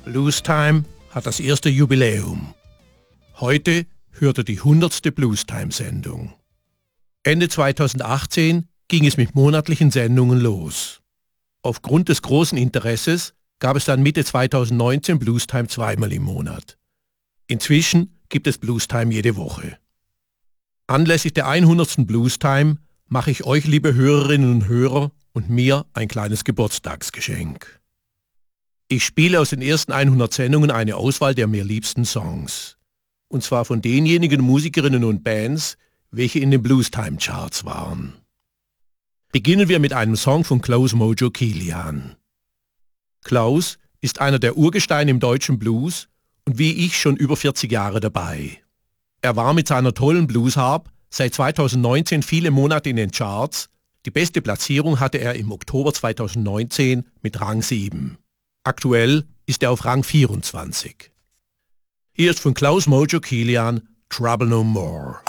Blues Time hat das erste Jubiläum. Heute hört ihr die 100. Blues Time-Sendung. Ende 2018 ging es mit monatlichen Sendungen los. Aufgrund des großen Interesses gab es dann Mitte 2019 Blues Time zweimal im Monat. Inzwischen gibt es Blues Time jede Woche. Anlässlich der 100. Blues Time mache ich euch, liebe Hörerinnen und Hörer, und mir ein kleines Geburtstagsgeschenk. Ich spiele aus den ersten 100 Sendungen eine Auswahl der mir liebsten Songs. Und zwar von denjenigen Musikerinnen und Bands, welche in den Blues Time Charts waren. Beginnen wir mit einem Song von Klaus Mojo Kilian. Klaus ist einer der Urgesteine im deutschen Blues und wie ich schon über 40 Jahre dabei. Er war mit seiner tollen Bluesharp seit 2019 viele Monate in den Charts. Die beste Platzierung hatte er im Oktober 2019 mit Rang 7. Aktuell ist er auf Rang 24. Hier ist von Klaus Mojo Kilian Trouble No More.